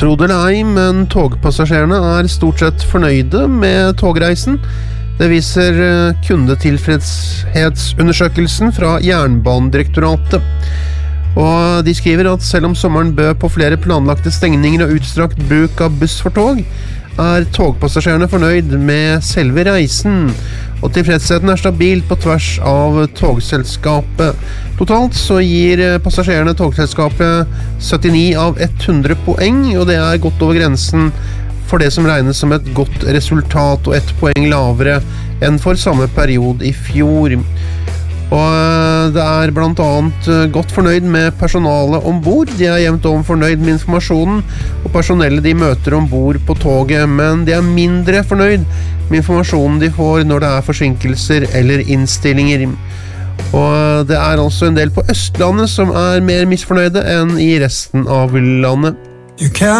Tro det eller ei, men togpassasjerene stort sett fornøyde med togreisen. Det viser kundetilfredshetsundersøkelsen fra Jernbanedirektoratet. Og de skriver at selv om sommeren bød på flere planlagte stengninger og utstrakt bruk av buss for tog, togpassasjerene fornøyd med selve reisen, og tilfredsheten stabil på tvers av togselskapet. Totalt så gir passasjerene togselskapet 79 av 100 poeng, og det godt over grensen for det som regnes som et godt resultat, og 1 poeng lavere enn for samme periode i fjor. Og det blant annet godt fornøyd med personalet ombord. De jevnt om fornøyd med informasjonen og personellet de møter ombord på toget, men de mindre fornøyd med informasjonen de får når det forsinkelser eller innstillinger. Og det altså en del på Østlandet som mer misfornøyde enn i resten av landet.